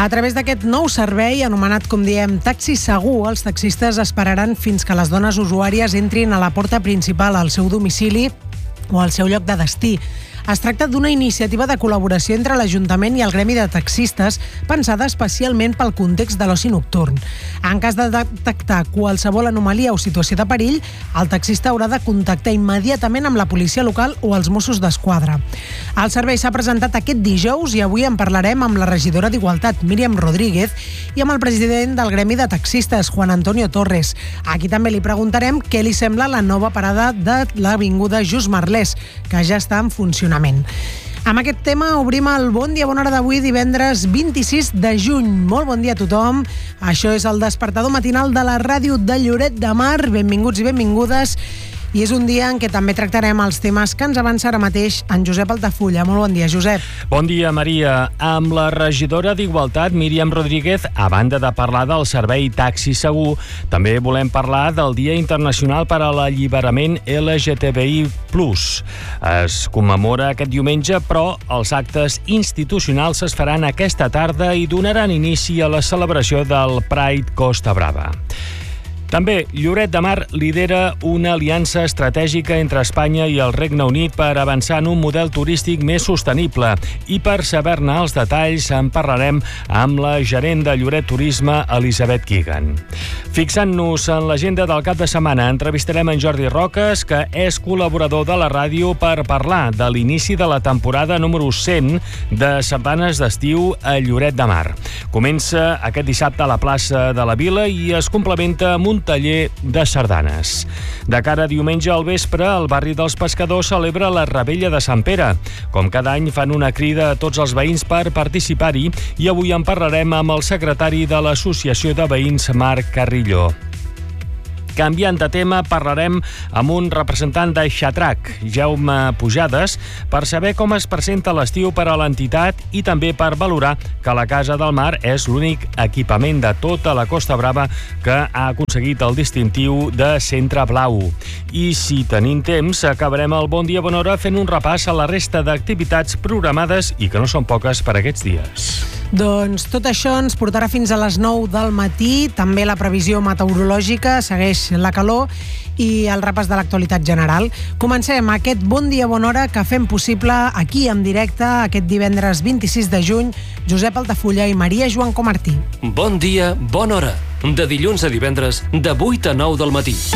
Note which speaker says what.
Speaker 1: A través d'aquest nou servei, anomenat, com diem, taxi segur, els taxistes esperaran fins que les dones usuàries entrin a la porta principal al seu domicili o al seu lloc de destí. Es tracta d'una iniciativa de col·laboració entre l'Ajuntament i el Gremi de Taxistes pensada especialment pel context de l'oci nocturn. En cas de detectar qualsevol anomalia o situació de perill, el taxista haurà de contactar immediatament amb la policia local o els Mossos d'Esquadra. El servei s'ha presentat aquest dijous i avui en parlarem amb la regidora d'Igualtat, Míriam Rodríguez, i amb el president del Gremi de Taxistes, Juan Antonio Torres. Aquí també li preguntarem què li sembla la nova parada de l'Avinguda Just Merlès, que ja està en funcionament. Amb aquest tema obrim el Bon Dia, Bona Hora d'avui, divendres 26 de juny. Molt bon dia a tothom. Això és el despertador matinal de la ràdio de Lloret de Mar. Benvinguts i benvingudes. I és un dia en què també tractarem els temes que ens avança ara mateix en Josep Altafulla. Molt bon dia, Josep.
Speaker 2: Bon dia, Maria. Amb la regidora d'Igualtat, Míriam Rodríguez, a banda de parlar del servei Taxi Segur, també volem parlar del Dia Internacional per a l'Alliberament LGTBI+. Es commemora aquest diumenge, però els actes institucionals es faran aquesta tarda i donaran inici a la celebració del Pride Costa Brava. També, Lloret de Mar lidera una aliança estratègica entre Espanya i el Regne Unit per avançar en un model turístic més sostenible. I per saber-ne els detalls en parlarem amb la gerent de Lloret Turisme, Elisabet Keegan. Fixant-nos en l'agenda del cap de setmana, entrevistarem en Jordi Roques, que és col·laborador de la ràdio, per parlar de l'inici de la temporada número 100 de sardanes d'estiu a Lloret de Mar. Comença aquest dissabte a la plaça de la Vila i es complementa amb un taller de sardanes. De cara a diumenge al vespre, el barri dels Pescadors celebra la Revetlla de Sant Pere. Com cada any, fan una crida a tots els veïns per participar-hi i avui en parlarem amb el secretari de l'Associació de Veïns, Marc Carrillo. Canviant de tema, parlarem amb un representant de Xatrac, Jaume Pujades, per saber com es presenta l'estiu per a l'entitat i també per valorar que la Casa del Mar és l'únic equipament de tota la Costa Brava que ha aconseguit el distintiu de Centre Blau. I si tenim temps, acabarem el Bon Dia, Bona Hora fent un repàs a la resta d'activitats programades i que no són poques per aquests dies.
Speaker 1: Doncs tot això ens portarà fins a les 9 del matí. També la previsió meteorològica, segueix la calor i el repàs de l'actualitat general. Comencem aquest Bon Dia, Bona Hora que fem possible aquí en directe aquest divendres 26 de juny. Josep Altafulla i Maria Joan Comartí.
Speaker 3: Bon dia, bona hora. De dilluns a divendres, de 8 a 9 del matí.